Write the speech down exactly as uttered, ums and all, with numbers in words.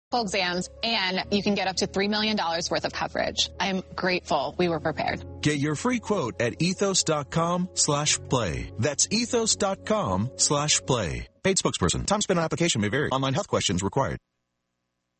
exams, and you can get up to three million dollars worth of coverage. I'm grateful we were prepared. Get your free quote at ethos.com slash play. That's ethos.com slash play. Paid spokesperson. Time spent on application may vary. Online health questions required.